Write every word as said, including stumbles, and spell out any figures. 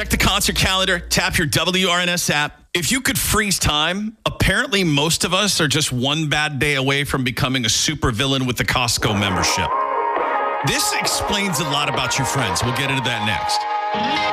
Check the concert calendar. Tap your W R N S app. If you could freeze time, apparently most of us are just one bad day away from becoming a supervillain with the Costco membership. This explains a lot about your friends. We'll get into that next.